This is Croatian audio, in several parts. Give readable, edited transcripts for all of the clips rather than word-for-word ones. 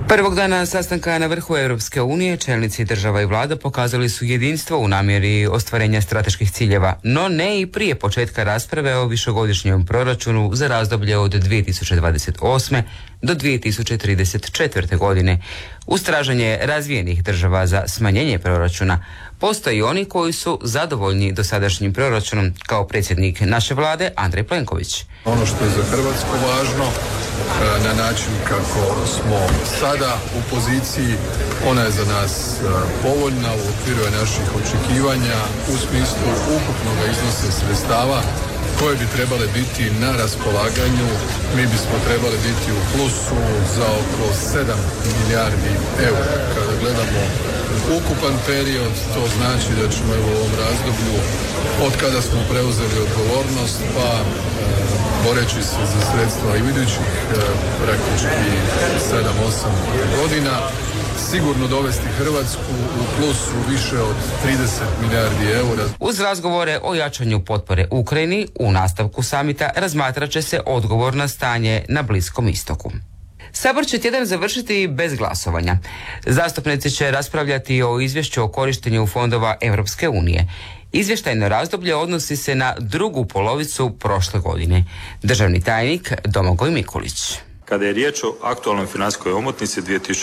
Prvog dana sastanka na vrhu Europske unije čelnici država i vlada pokazali su jedinstvo u namjeri ostvarenja strateških ciljeva, no ne i prije početka rasprave o višegodišnjem proračunu za razdoblje od 2028. do 2034. godine. Uz traženje razvijenih država za smanjenje proračuna, postoji oni koji su zadovoljni dosadašnjim proračunom, kao predsjednik naše vlade Andrej Plenković. Ono što je za Hrvatsku važno, na način kako smo sada u poziciji, ona je za nas povoljna, u okviru je naših očekivanja u smislu ukupnog iznosa sredstava koje bi trebale biti na raspolaganju. Mi bismo trebali biti u plusu za oko 7 milijardi eura. Kada gledamo ukupan period, to znači da ćemo u ovom razdoblju od kada smo preuzeli odgovornost pa boreći se za sredstva i idućih praktički 7-8 godina sigurno dovesti Hrvatsku u plusu više od 30 milijardi eura. Uz razgovore o jačanju potpore Ukrajini, u nastavku samita razmatrat će se odgovor na stanje na Bliskom istoku. Sabor će tjedan završiti bez glasovanja. Zastupnici će raspravljati o izvješću o korištenju fondova Europske unije. Izvještajno razdoblje odnosi se na drugu polovicu prošle godine. Državni tajnik Domagoj Mikulić. Kada je riječ o aktualnoj financijskoj omotnici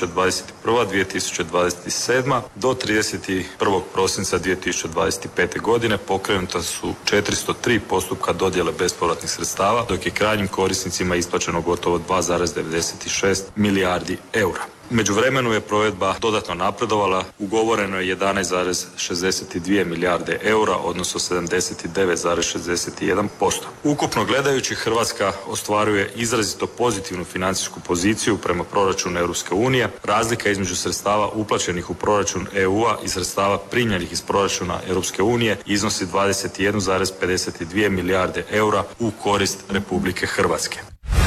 2021-2027 do 31. prosinca 2025. godine pokrenuta su 403 postupka dodjele bespovratnih sredstava, dok je krajnjim korisnicima isplaćeno gotovo 2,96 milijardi eura. U međuvremenu je provedba dodatno napredovala, ugovoreno je 11,62 milijarde eura, odnosno 79,61%. Ukupno gledajući, Hrvatska ostvaruje izrazito pozitivnu financijsku poziciju prema proračunu Europske unije. Razlika između sredstava uplaćenih u proračun EU-a i sredstava primljenih iz proračuna Europske unije iznosi 21,52 milijarde eura u korist Republike Hrvatske.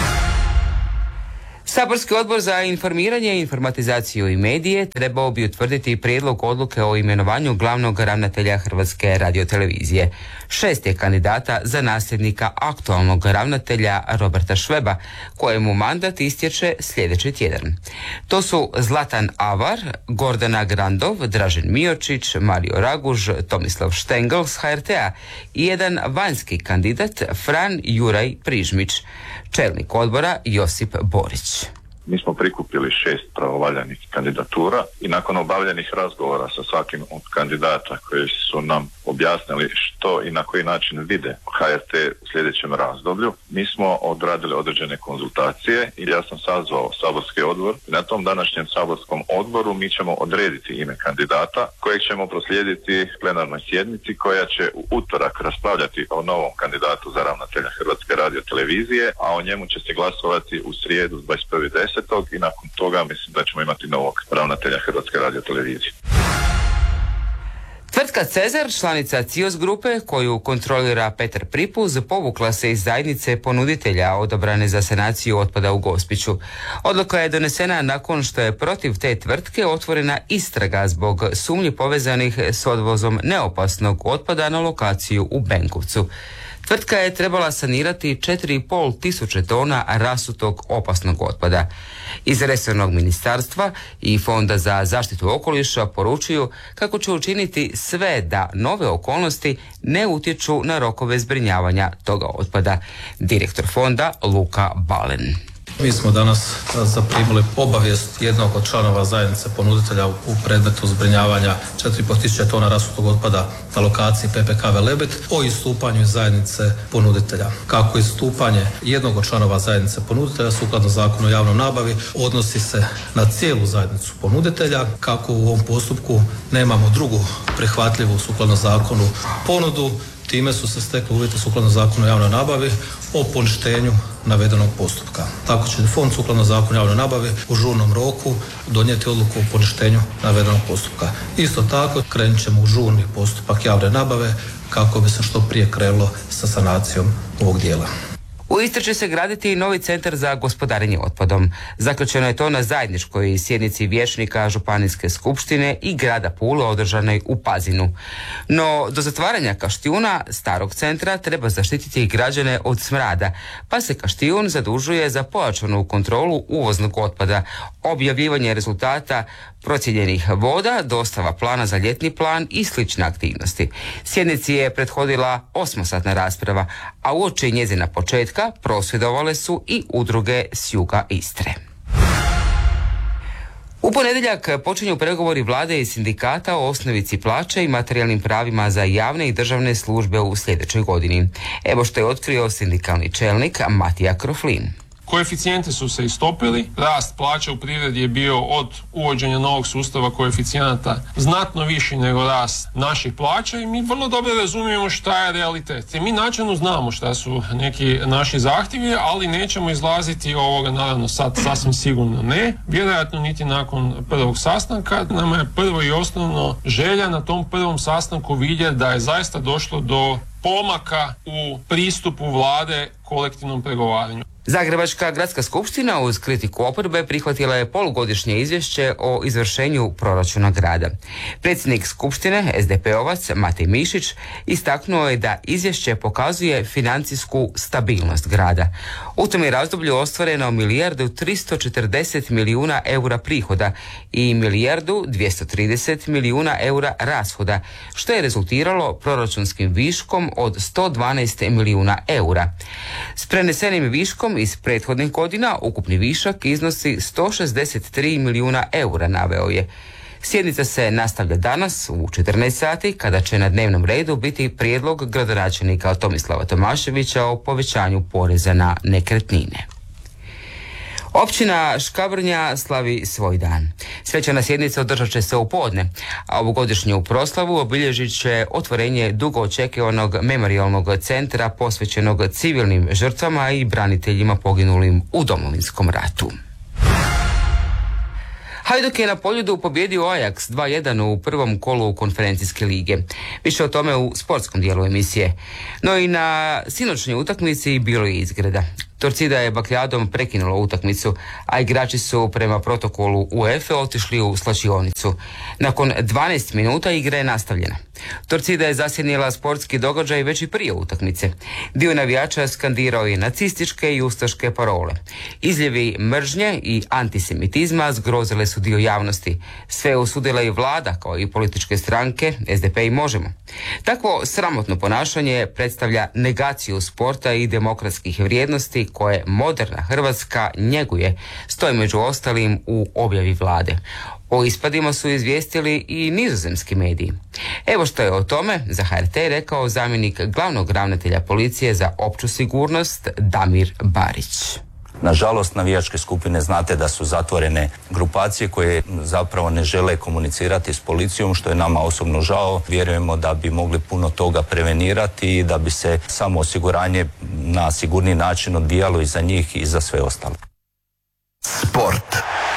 Saborski odbor za informiranje, informatizaciju i medije trebao bi utvrditi prijedlog odluke o imenovanju glavnog ravnatelja Hrvatske radiotelevizije. 6 je kandidata za nasljednika aktualnog ravnatelja Roberta Šveba, kojemu mandat istječe sljedeći tjedan. To su Zlatan Avar, Gordana Grandov, Dražen Miočić, Mario Raguž, Tomislav Štengl s HRT-a i jedan vanjski kandidat Fran Juraj Prižmić. Čelnik odbora Josip Borić. Mi smo prikupili 6 pravovaljanih kandidatura i nakon obavljenih razgovora sa svakim od kandidata koji su nam objasnili što i na koji način vide HRT u sljedećem razdoblju, mi smo odradili određene konzultacije i ja sam sazvao saborski odbor i na tom današnjem saborskom odboru mi ćemo odrediti ime kandidata kojeg ćemo proslijediti plenarnoj sjednici koja će u utorak raspravljati o novom kandidatu za ravnatelja Hrvatske radiotelevizije, a o njemu će se glasovati u srijedu 21.10. i nakon toga mislim da ćemo imati novog ravnatelja Hrvatske radiotelevizije. Tvrtka Cezar, članica CIOS grupe koju kontrolira Petar Pripuz, povukla se iz zajednice ponuditelja odabrane za sanaciju otpada u Gospiću. Odluka je donesena nakon što je protiv te tvrtke otvorena istraga zbog sumnji povezanih s odvozom neopasnog otpada na lokaciju u Benkovcu. Tvrtka je trebala sanirati 4,5 tisuće tona rasutog opasnog otpada. Iz resornog ministarstva i Fonda za zaštitu okoliša poručuju kako će učiniti sve da nove okolnosti ne utječu na rokove zbrinjavanja toga otpada. Direktor fonda Luka Balen. Mi smo danas zaprimili obavijest jednog od članova zajednice ponuditelja u predmetu zbrinjavanja 4,5 tisuće tona rasutog otpada na lokaciji PPK Velebit o istupanju zajednice ponuditelja. Kako istupanje jednog od članova zajednice ponuditelja sukladno Zakonu o javnoj nabavi odnosi se na cijelu zajednicu ponuditelja, kako u ovom postupku nemamo drugu prihvatljivu sukladno zakonu ponudu, time su se stekli uvjeti sukladno Zakonu o javnoj nabavi o poništenju navedenog postupka. Tako će fond sukladno Zakonu o javnoj nabavi u žurnom roku donijeti odluku o poništenju navedenog postupka. Isto tako krenut ćemo u žurni postupak javne nabave kako bi se što prije krenulo sa sanacijom ovog dijela. U Istri će se graditi novi centar za gospodarenje otpadom. Zaključeno je to na zajedničkoj sjednici vijećnika Županijske skupštine i grada Pule održanoj u Pazinu. No, do zatvaranja Kaštijuna, starog centra, treba zaštititi građane od smrada, pa se Kaštijun zadužuje za pojačanu kontrolu uvoznog otpada, objavljivanje rezultata procijenjenih voda, dostava plana za ljetni plan i slične aktivnosti. Sjednici je prethodila 8-satna rasprava, a uoči njezina početka prosvjedovale su i udruge s juga Istre. U ponedjeljak počinju pregovori vlade i sindikata o osnovici plaće i materijalnim pravima za javne i državne službe u sljedećoj godini. Evo što je otkrio sindikalni čelnik Matija Kroflin. Koeficijenti su se istopili, rast plaća u privredi je bio od uvođenja novog sustava koeficijenata znatno viši nego rast naših plaća i mi vrlo dobro razumijemo šta je realitet. I mi načelno znamo šta su neki naši zahtjevi, ali nećemo izlaziti ovoga, naravno sad sasvim sigurno ne, vjerojatno niti nakon prvog sastanka. Nama je prvo i osnovno želja na tom prvom sastanku vidjeti da je zaista došlo do pomaka u pristupu vlade kolektivnom pregovaranju. Zagrebačka gradska skupština uz kritiku oporbe prihvatila je polugodišnje izvješće o izvršenju proračuna grada. Predsjednik skupštine, SDP-ovac Matej Mišić, istaknuo je da izvješće pokazuje financijsku stabilnost grada. U tom je razdoblju ostvareno 1.340 milijuna eura prihoda i 1.230 milijuna eura rashoda, što je rezultiralo proračunskim viškom od 112 milijuna eura. S prenesenim viškom iz prethodnih godina ukupni višak iznosi 163 milijuna eura, naveo je. Sjednica se nastavlja danas u 14 sati kada će na dnevnom redu biti prijedlog gradonačelnika Tomislava Tomaševića o povećanju poreza na nekretnine. Općina Škabrnja slavi svoj dan. Svečana sjednica održat će se u podne, a ovogodišnju proslavu obilježit će otvorenje dugo očekivanog memorijalnog centra posvećenog civilnim žrtvama i braniteljima poginulim u Domovinskom ratu. Hajduk je na Poljudu pobijedio Ajax 2-1 u prvom kolu konferencijske lige. Više o tome u sportskom dijelu emisije. No i na sinoćnoj utakmici bilo je izgreda. Torcida je bakljadom prekinula utakmicu, a igrači su prema protokolu UEFA otišli u slačionicu. Nakon 12 minuta igra je nastavljena. Torcida je zasjenila sportski događaj već i prije utakmice. Dio navijača skandirao je nacističke i ustaške parole. Izljevi mržnje i antisemitizma zgrozile su dio javnosti. Sve osudila i vlada, kao i političke stranke, SDP i Možemo. Takvo sramotno ponašanje predstavlja negaciju sporta i demokratskih vrijednosti koje moderna Hrvatska njeguje, stoji među ostalim u objavi vlade. O ispadima su izvijestili i nizozemski mediji. Evo što je o tome za HRT rekao zamjenik glavnog ravnatelja policije za opću sigurnost Damir Barić. Nažalost, navijačke skupine znate da su zatvorene grupacije koje zapravo ne žele komunicirati s policijom, što je nama osobno žao. Vjerujemo da bi mogli puno toga prevenirati i da bi se samo osiguranje na sigurniji način odvijalo i za njih i za sve ostale. Sport.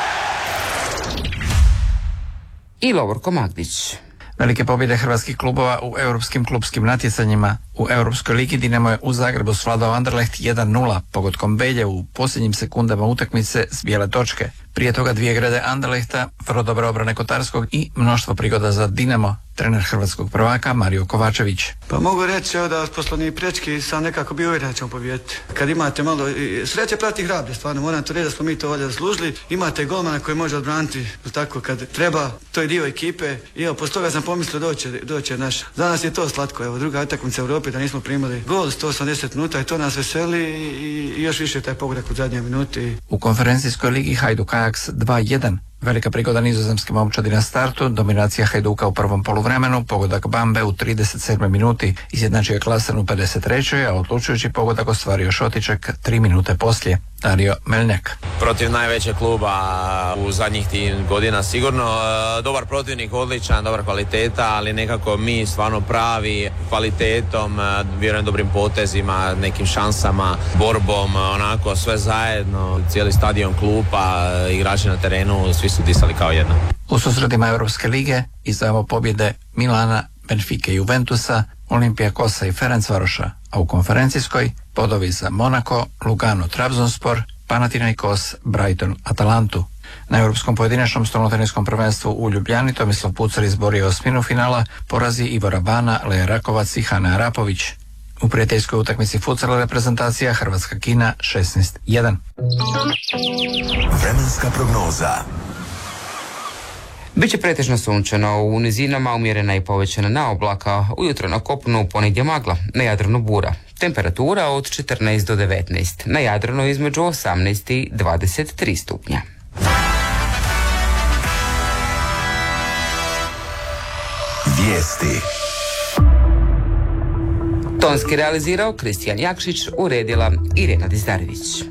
I Lovorko Magdić. Velike pobjede hrvatskih klubova u europskim klubskim natjecanjima. U Europskoj ligi Dinamo je u Zagrebu svladao Anderlecht 1-0 pogodkom Belje u posljednjim sekundama utakmice s bijele točke. Prije toga 2 grede Anderlechta, vrlo dobre obrane Kotarskog i mnoštvo prigoda za Dinamo, trener hrvatskog prvaka Mario Kovačević. Pa mogu reći da poslovni prečki sam nekako bio uvjeren da ćemo pobijediti. Kad imate malo sreće prati hrabre, stvarno moram to reći da smo mi to valjda zaslužili. Imate golmana koji može odbraniti tako kad treba, to je dio ekipe i evo, posto toga sam pomislio doće naš. Za nas je to slatko, evo druga utakmica u Europi da nismo primili gol 180 minuta i to nas veseli i još više taj pogodak u zadnjoj minuti. U konferencijskoj ligi Hajduk Ajax 2-1. Velika prigoda nizozemske momčadi na startu, dominacija Hajduka u prvom poluvremenu, pogodak Bambe u 37. minuti, izjednačio je Klasen u 53. a odlučujući pogodak ostvario Šotiček 3 minute poslije. Dario Melnjak. Protiv najvećeg kluba u zadnjih godina sigurno. Dobar protivnik, odličan, dobar kvaliteta, ali nekako mi stvarno pravi kvalitetom, vjerujem dobrim potezima, nekim šansama, borbom, onako sve zajedno, cijeli stadion klupa, igrači na terenu, svi su disali kao jedno. U susretima Europske lige izdajemo pobjede Milana, Benfike i Juventusa, Olimpijakosa i Ferencvaroša, a u konferencijskoj bodovi za Monaco, Lugano, Trabzonspor, Panathinaikos, Brighton, Atalantu. Na Europskom pojedinačnom stolnoteniskom prvenstvu u Ljubljani Tomislav Pucar izborio osminu finala, porazi Ivora Bana, Lea Rakovac i Hana Arapović. U prijateljskoj utakmici futsal reprezentacija Hrvatska-Kina 16:1. Vremenska prognoza. Biće pretežno sunčano, u nizinama umjerena i povećana oblaka, ujutro na kopnu ponegdje magla, na Jadranu bura. Temperatura od 14 do 19, na Jadranu između 18 i 23 stupnja. Vijesti. Tonski realizirao Kristijan Jakšić, uredila Irena Dizdarević.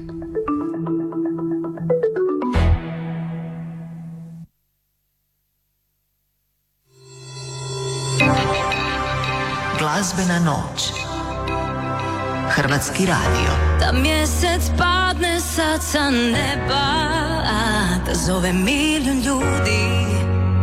Glazbena noć. Hrvatski radio. Da mjesec padne sad sa neba, da zove milijun ljudi.